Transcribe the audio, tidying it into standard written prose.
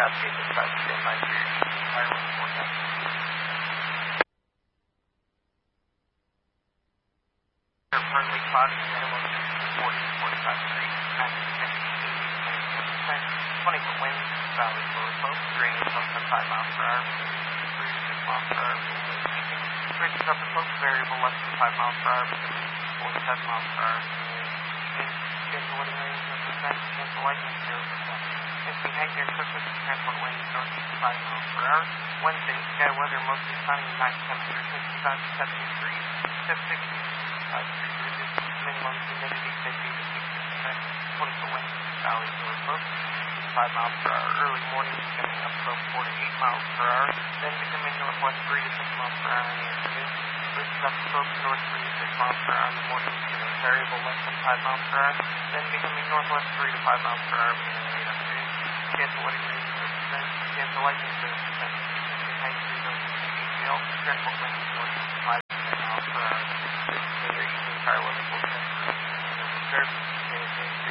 Cascade dispatch, stand by for your fire wind forecast. Partly cloudy, minimum 40 to 45 degrees, maximum 50 to 20-foot winds, valley lower slopes, rain less than 5 miles per hour, 3 to 6 miles per hour, ridges upper slopes, variable less than 5 miles per hour, 4 to 7 miles per hour, gentle winds range of percent, gentle lightning 0%. Misty night near Christmas, transport winds north to 5 miles per hour. Wednesday, sky weather mostly sunny, night temperature 65 to 70 degrees, 60 to 65 degrees ridges, minimum humidity 50 to 60%, 20-foot winds, valley lower slopes, 5 miles per hour. Early morning becoming upslope 4 to 8 miles per hour, then becoming northwest 3 to 6 miles per hour in the afternoon. Ridges upslope north 3 to 6 miles per hour in the morning, becoming variable less than 5 miles per hour, then becoming northwest 3 to 5 miles per hour beginning late afternoon. Gentle wind range 0%, gentle lightning 0%, misty night 3 to 8 ACL, transport winds north to 5 to 10 miles per hour. This is your evening fire weather forecast for November 3rd.